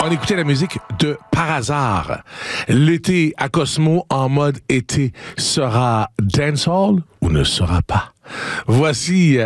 On écoutait la musique de Par hasard. L'été à Cosmo en mode été sera dancehall ou ne sera pas? Voici